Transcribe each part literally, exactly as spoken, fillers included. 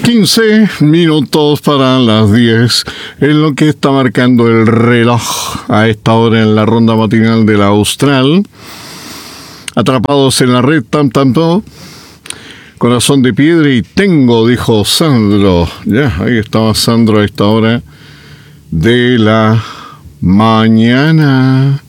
quince minutos para las diez, en lo que está marcando el reloj a esta hora en la ronda matinal de la Austral. Atrapados en la red, tam, tam, tam. Corazón de piedra y tengo, dijo Sandro. Ya, ahí estaba Sandro a esta hora de la mañana.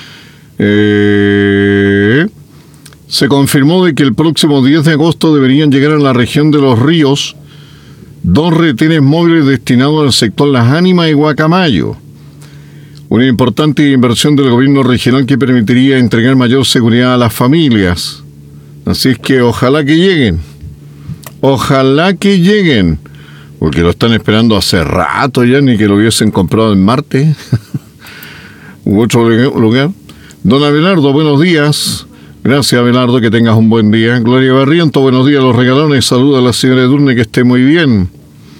Eh... Se confirmó de que el próximo diez de agosto deberían llegar a la región de Los Ríos dos retenes móviles destinados al sector Las Ánimas y Guacamayo. Una importante inversión del gobierno regional que permitiría entregar mayor seguridad a las familias. Así es que ojalá que lleguen. Ojalá que lleguen. Porque lo están esperando hace rato ya, ni que lo hubiesen comprado en Marte. U otro lugar. Don Abelardo, buenos días. Gracias, Abelardo, que tengas un buen día. Gloria Barriento, buenos días, los regalones. Saluda a la señora Edurne, que esté muy bien.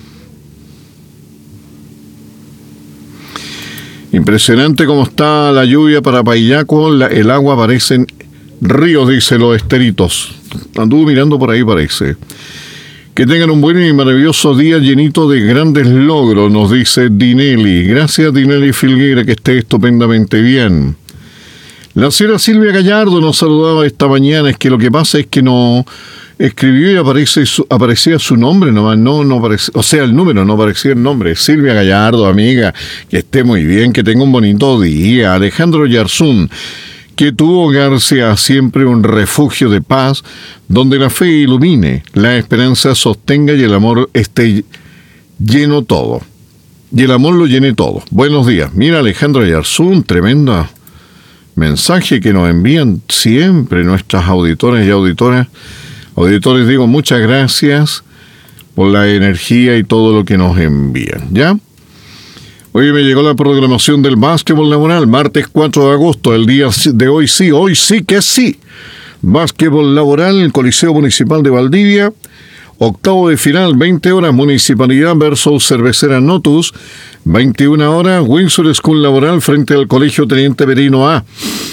Impresionante cómo está la lluvia para Payaco. La, el agua parece en ríos, dice los esteritos. Anduvo mirando por ahí, parece. Que tengan un buen y maravilloso día llenito de grandes logros, nos dice Dinelli. Gracias, Dinelli Filgueira, que esté estupendamente bien. La señora Silvia Gallardo nos saludaba esta mañana. Es que lo que pasa es que no escribió y aparece su, aparecía su nombre nomás, no, no aparecía, o sea, el número, no aparecía el nombre. Silvia Gallardo, amiga, que esté muy bien, que tenga un bonito día. Alejandro Yarzún, que tu hogar sea siempre un refugio de paz, donde la fe ilumine, la esperanza sostenga y el amor esté lleno todo. Y el amor lo llene todo. Buenos días. Mira, Alejandro Yarzún, tremenda mensaje que nos envían siempre nuestras auditoras y auditoras. Auditores, digo, muchas gracias por la energía y todo lo que nos envían, ¿ya? Hoy me llegó la programación del básquetbol laboral, martes cuatro de agosto, el día de hoy sí, hoy sí que sí. Básquetbol laboral, el Coliseo Municipal de Valdivia, octavo de final, veinte horas, Municipalidad versus Cervecera Notus, veintiuna horas, Windsor School Laboral frente al Colegio Teniente Merino A.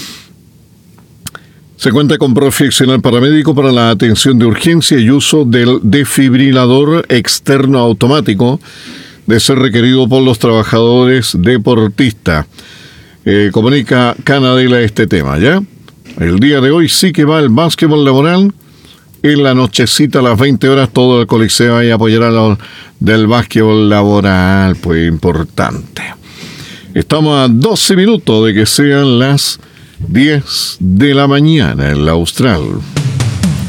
Se cuenta con profesional paramédico para la atención de urgencia y uso del desfibrilador externo automático de ser requerido por los trabajadores deportistas. Eh, comunica Canadela este tema, ¿ya? El día de hoy sí que va el básquetbol laboral. En la nochecita a las veinte horas todo el coliseo ahí apoyará lo del básquetbol laboral, pues importante. Estamos a doce minutos de que sean las diez de la mañana en la Austral.